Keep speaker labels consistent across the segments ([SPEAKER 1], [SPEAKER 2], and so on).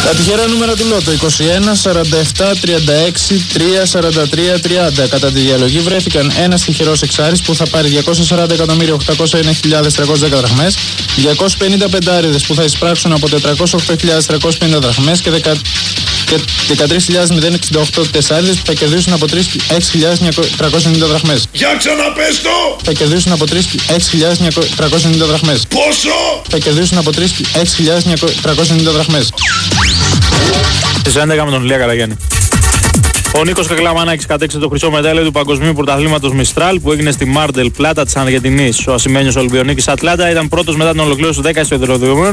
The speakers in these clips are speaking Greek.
[SPEAKER 1] Τα τυχερά νούμερα του Λότο 21, 47, 36, 3, 43, 30. Κατά τη διαλογή βρέθηκαν ένας τυχερός εξάρις που θα πάρει 240.801.310 δραχμές, 250 πεντάριδες που θα εισπράξουν από 408.350 δραχμές και 13.068 τεσσάριδες που θα κερδίσουν από 6.390 δραχμές.
[SPEAKER 2] Για ξαναπες το!
[SPEAKER 1] Θα κερδίσουν από 6.390 δραχμές.
[SPEAKER 2] Πόσο!
[SPEAKER 1] Θα κερδίσουν από 6.390 δραχμές.
[SPEAKER 3] Στις 11 με τον Ηλία Καραγιάννη. Ο Νίκος Κακλαμανάκης κατέξε το χρυσό μετάλλιο του Παγκοσμίου Πρωταθλήματος Μιστράλ που έγινε στη Μάρντελ Πλάτα της Αργεντινής. Ο ασημένιος Ολυμπιονίκης Ατλάντα ήταν πρώτος μετά την ολοκλήρωση 10 ισοεδροδρομίων.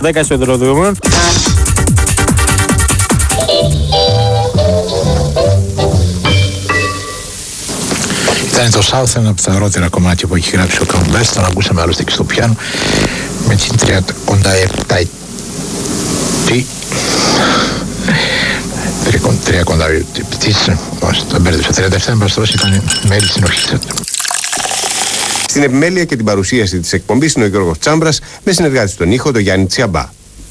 [SPEAKER 4] Ήταν το South, ένα από τα ωραίτερα κομμάτια που έχει γράψει ο Count Bass. Τον ακούσαμε άλλωστε και στο πιάνο με την 37 ήταν μέλη της συνοχής.
[SPEAKER 5] Στην επιμέλεια και την παρουσίαση της εκπομπής είναι ο Γιώργος Τσάμπρας με συνεργάτη στον ήχο τον Γιάννη Τσιαμπά.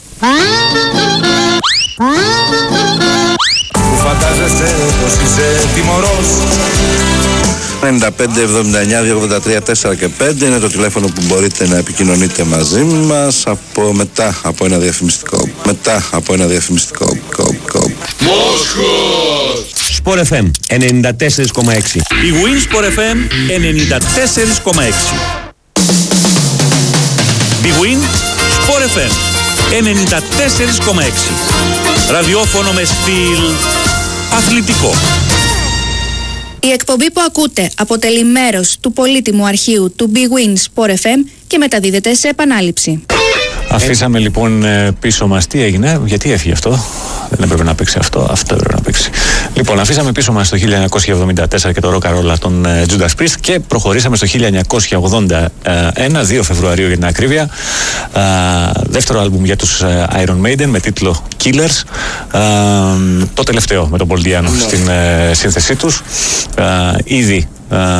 [SPEAKER 6] Φαντάζεσαι πως είσαι τιμωρός. 95, 79, 283, 4 και 5 είναι το τηλέφωνο που μπορείτε να επικοινωνείτε μαζί μας μετά από ένα διαφημιστικό.
[SPEAKER 2] Μόσχος!
[SPEAKER 7] Sport FM 94,6.
[SPEAKER 8] Η Win Sport FM 94,6. Η Win Sport FM 94,6. Ραδιόφωνο με στυλ αθλητικό.
[SPEAKER 9] Η εκπομπή που ακούτε αποτελεί μέρος του πολύτιμου αρχείου του Big Win Sport FM και μεταδίδεται σε επανάληψη.
[SPEAKER 10] Αφήσαμε λοιπόν πίσω μας τι έγινε, γιατί έφυγε αυτό. Δεν έπρεπε να παίξει αυτό έπρεπε να παίξει. Λοιπόν, αφήσαμε πίσω μας το 1974 και το ροκαρόλα των Judas Priest και προχωρήσαμε στο 1981, 2 Φεβρουαρίου για την ακρίβεια. Δεύτερο άλμπουμ για τους Iron Maiden με τίτλο Killers. Το τελευταίο με τον Paul Di'Anno στην σύνθεσή τους. Ήδη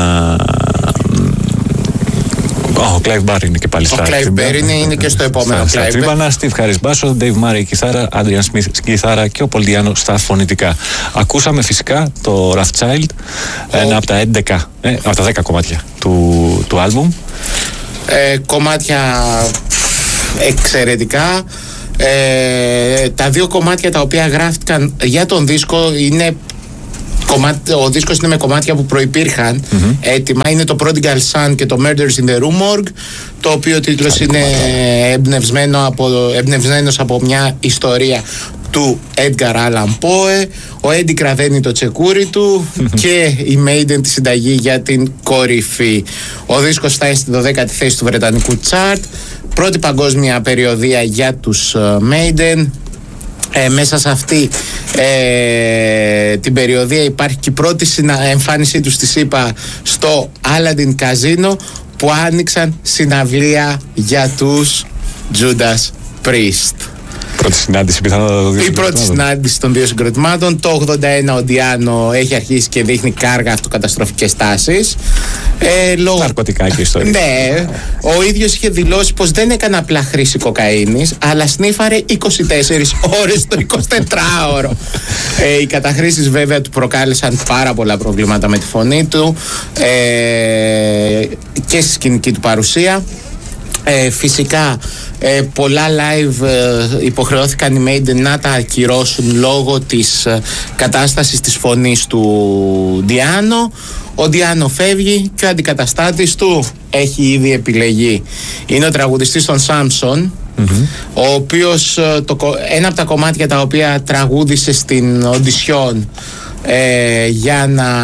[SPEAKER 10] ο Clive Barr είναι και πάλι στα
[SPEAKER 11] τρίμπανα. Ο Clive Barr είναι και στο επόμενο.
[SPEAKER 10] Στα τρίμπανα, Steve Harris μπάσο, Dave Murray κιθάρα, Adrian Smith κιθάρα και ο Paul Di'Anno στα φωνητικά. Ακούσαμε φυσικά το Wrathchild, ένα από τα 10 κομμάτια του άλμπουμ.
[SPEAKER 11] Κομμάτια εξαιρετικά. Τα δύο κομμάτια τα οποία γράφτηκαν για τον δίσκο είναι ο δίσκος είναι με κομμάτια που προϋπήρχαν έτοιμα. Είναι το Prodigal Son και το Murders in the Rue Morgue, το οποίο τίτλος είναι εμπνευσμένος από μια ιστορία του Edgar Allan Poe. Ο Eddie κραδένει το τσεκούρι του και η Maiden τη συνταγή για την κορυφή. Ο δίσκος φτάσει στη 12η θέση του βρετανικού chart. Πρώτη παγκόσμια περιοδεία για τους Maiden. Μέσα σε αυτή την περιοδία υπάρχει και η πρώτη εμφάνισή τους στη ΣΥΠΑ στο Aladdin Casino, που άνοιξαν συναυλία για τους Judas Priest.
[SPEAKER 10] Πρώτη συνάντηση πιθανότατα.
[SPEAKER 11] Η πρώτη συνάντηση των δύο συγκροτημάτων. Το 81 ο Di'Anno έχει αρχίσει και δείχνει κάργα αυτοκαταστροφικές τάσεις.
[SPEAKER 10] Ναρκωτικά και ιστορία.
[SPEAKER 11] Ναι, ο ίδιος είχε δηλώσει πως δεν έκανε απλά χρήση κοκαίνης, αλλά σνίφαρε 24 ώρες το 24ωρο. Οι καταχρήσεις βέβαια του προκάλεσαν πάρα πολλά προβλήματα με τη φωνή του και στη σκηνική του παρουσία. Φυσικά πολλά live υποχρεώθηκαν οι Maiden να τα ακυρώσουν λόγω της κατάστασης της φωνής του Di'Anno. Ο Di'Anno φεύγει και ο αντικαταστάτης του έχει ήδη επιλεγεί. Είναι ο τραγουδιστής των Samson, ο οποίος ένα από τα κομμάτια τα οποία τραγούδισε στην audition για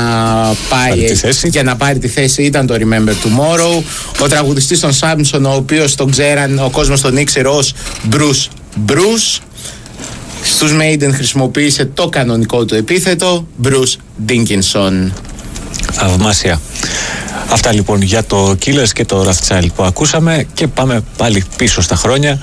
[SPEAKER 11] να πάρει τη θέση ήταν το Remember Tomorrow. Ο τραγουδιστής των Samson, ο οποίος τον ξέραν, ο κόσμος τον ήξερε ως Bruce, στους Maiden χρησιμοποίησε το κανονικό του επίθετο Bruce Dickinson.
[SPEAKER 10] Θαυμάσια. Αυτά λοιπόν για το Killers και το Wrathchild που ακούσαμε, και πάμε πάλι πίσω στα χρόνια.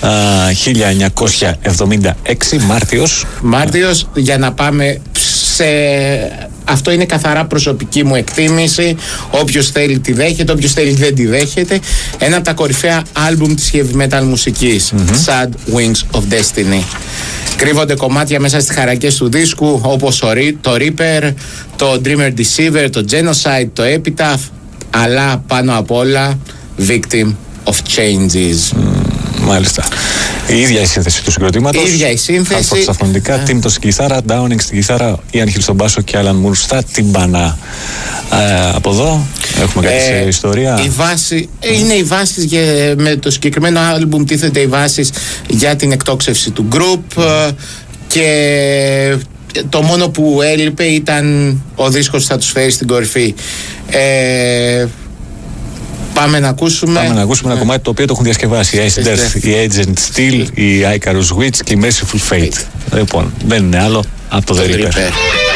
[SPEAKER 10] 1976 Μάρτιος,
[SPEAKER 11] για να πάμε σε... Αυτό είναι καθαρά προσωπική μου εκτίμηση. Όποιος θέλει τη δέχεται, όποιος θέλει δεν τη δέχεται. Ένα από τα κορυφαία άλμπουμ της heavy metal μουσικής, Sad Wings of Destiny. Κρύβονται κομμάτια μέσα στις χαρακές του δίσκου, όπως το Reaper, το Dreamer Deceiver, το Genocide, το Epitaph, αλλά πάνω απ' όλα Victim of Changes.
[SPEAKER 10] Μάλιστα. Η ίδια η σύνθεση του συγκροτήματος.
[SPEAKER 11] Η ίδια η σύνθεση.
[SPEAKER 10] Χάλφορντ στα φωνητικά, Τίμτο στην κιθάρα, Ντάουνινγκ στην κιθάρα, Ιαν Χιλ στον μπάσο και Άλαν Μουρ στα τυμπανά. Από εδώ έχουμε κάτι σε ιστορία.
[SPEAKER 11] Η βάση, είναι οι βάσεις με το συγκεκριμένο άλμπουμ τίθεται οι βάσεις για την εκτόξευση του group και το μόνο που έλειπε ήταν ο δίσκος που θα τους φέρει στην κορυφή. Πάμε να ακούσουμε
[SPEAKER 10] ένα κομμάτι το οποίο το έχουν διασκευάσει η Ace Death, η Agent Steel, η Icarus Witch και η Merciful Fate. Λοιπόν, δεν είναι άλλο από το The Reaper.